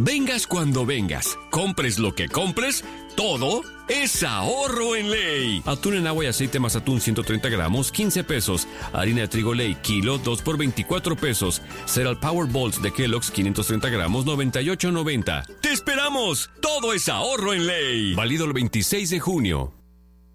Vengas cuando vengas, compres lo que compres, todo es ahorro en Ley. Atún en agua y aceite más atún 130 gramos, 15 pesos. Harina de trigo Ley, kilo, 2 por 24 pesos. Cereal Power Balls de Kellogg's, 530 gramos, 98.90. ¡Te esperamos! Todo es ahorro en Ley. Válido el 26 de junio.